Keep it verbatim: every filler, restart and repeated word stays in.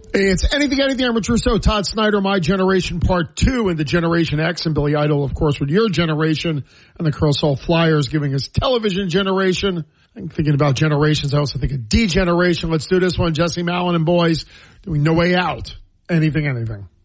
It's Anything, Anything. I'm Rich Russo, Todd Snyder, My Generation Part two, and the Generation X, and Billy Idol, of course, with Your Generation, and the Curl Salt Flyers giving us Television Generation. I'm thinking about generations. I also think of D-Generation. Let's do this one. Jesse Malin and boys doing No Way Out. Anything, Anything.